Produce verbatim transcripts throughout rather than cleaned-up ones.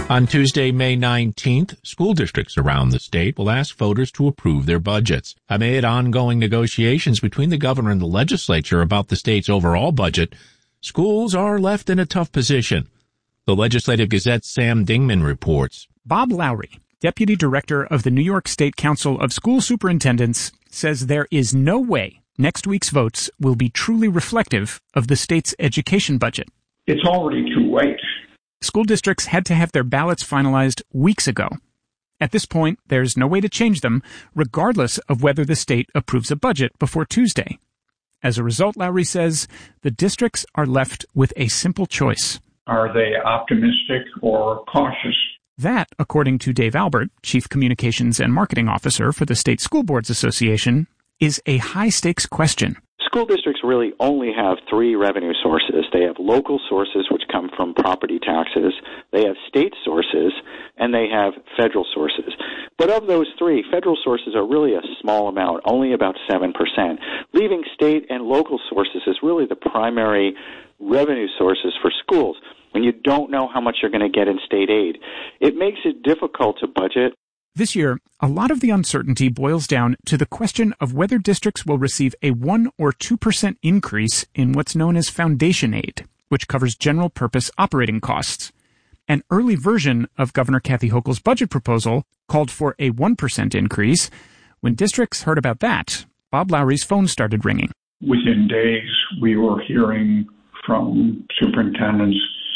On Tuesday, May nineteenth, school districts around the state will ask voters to approve their budgets. Amid ongoing negotiations between the governor and the legislature about the state's overall budget, schools are left in a tough position. The Legislative Gazette's Sam Dingman reports. Bob Lowry, Deputy Director of the New York State Council of School Superintendents, says there is no way next week's votes will be truly reflective of the state's education budget. It's already too late. School districts had to have their ballots finalized weeks ago. At this point, there's no way to change them, regardless of whether the state approves a budget before Tuesday. As a result, Lowry says, the districts are left with a simple choice. Are they optimistic or cautious? That, according to Dave Albert, Chief Communications and Marketing Officer for the State School Boards Association, is a high-stakes question. School districts really only have three revenue sources. They have local sources, which come from property taxes. They have state sources, and they have federal sources. But of those three, federal sources are really a small amount, only about seven percent. Leaving state and local sources is really the primary revenue sources for schools. When you don't know how much you're going to get in state aid, it makes it difficult to budget. This year, a lot of the uncertainty boils down to the question of whether districts will receive a one or two percent increase in what's known as foundation aid, which covers general-purpose operating costs. An early version of Governor Kathy Hochul's budget proposal called for a one percent increase. When districts heard about that, Bob Lowry's phone started ringing. Within days, we were hearing from superintendents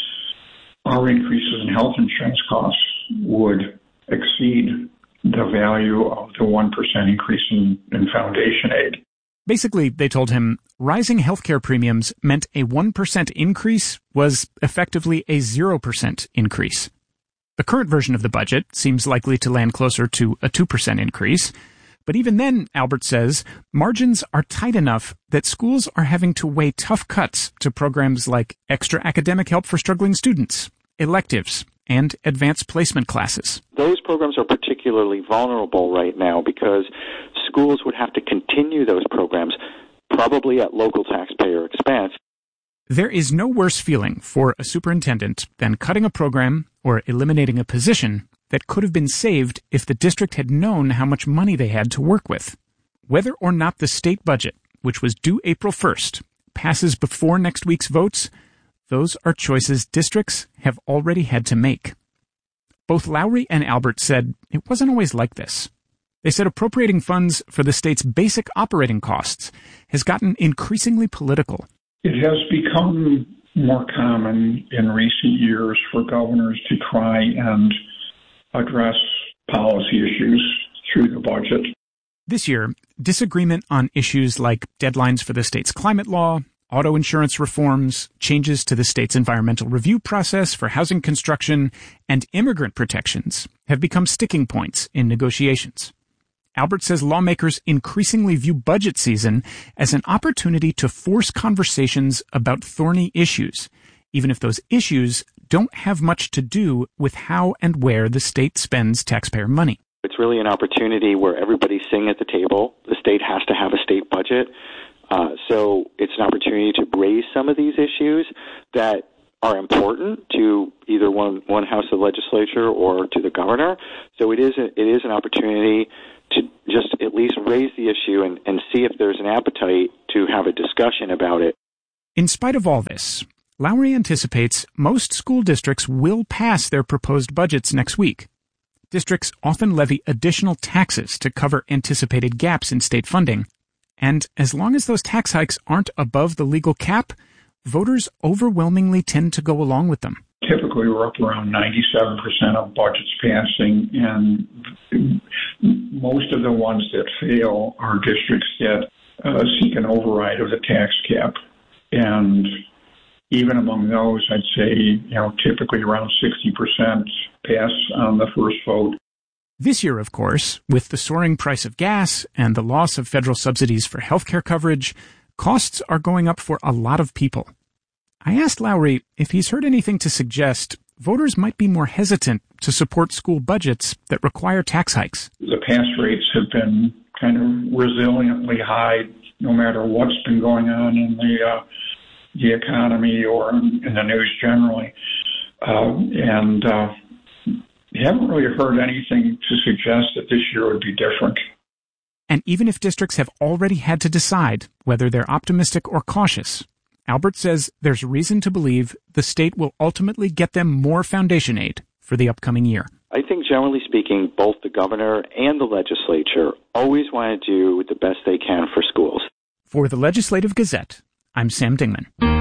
our increases in health insurance costs would exceed the value of the one percent increase in, in foundation aid. Basically, they told him rising healthcare premiums meant a one percent increase was effectively a zero percent increase. The current version of the budget seems likely to land closer to a two percent increase. But even then, Albert says, margins are tight enough that schools are having to weigh tough cuts to programs like extra academic help for struggling students, electives, and advanced placement classes. Those programs are particularly vulnerable right now because schools would have to continue those programs, probably at local taxpayer expense. There is no worse feeling for a superintendent than cutting a program or eliminating a position that could have been saved if the district had known how much money they had to work with. Whether or not the state budget, which was due April first, passes before next week's votes, those are choices districts have already had to make. Both Lowry and Albert said it wasn't always like this. They said appropriating funds for the state's basic operating costs has gotten increasingly political. It has become more common in recent years for governors to try and address policy issues through the budget. This year, disagreement on issues like deadlines for the state's climate law, auto insurance reforms, changes to the state's environmental review process for housing construction, and immigrant protections have become sticking points in negotiations. Albert says lawmakers increasingly view budget season as an opportunity to force conversations about thorny issues, even if those issues don't have much to do with how and where the state spends taxpayer money. It's really an opportunity where everybody's sitting at the table. The state has to have a state budget. Uh, so it's an opportunity to raise some of these issues that are important to either one, one house of the legislature or to the governor. So it is a, it is an opportunity to just at least raise the issue and, and see if there's an appetite to have a discussion about it. In spite of all this, Lowry anticipates most school districts will pass their proposed budgets next week. Districts often levy additional taxes to cover anticipated gaps in state funding. And as long as those tax hikes aren't above the legal cap, voters overwhelmingly tend to go along with them. Typically, we're up around ninety-seven percent of budgets passing, and most of the ones that fail are districts that uh, seek an override of the tax cap. And even among those, I'd say, you know, typically around sixty percent pass on the first vote. This year, of course, with the soaring price of gas and the loss of federal subsidies for healthcare coverage, costs are going up for a lot of people. I asked Lowry if he's heard anything to suggest voters might be more hesitant to support school budgets that require tax hikes. The pass rates have been kind of resiliently high, no matter what's been going on in the uh, the economy or in the news generally. Uh, and uh, haven't really heard anything to suggest that this year would be different. And even if districts have already had to decide whether they're optimistic or cautious, Albert says there's reason to believe the state will ultimately get them more foundation aid for the upcoming year. I think, generally speaking, both the governor and the legislature always want to do the best they can for schools. For the Legislative Gazette, I'm Sam Dingman.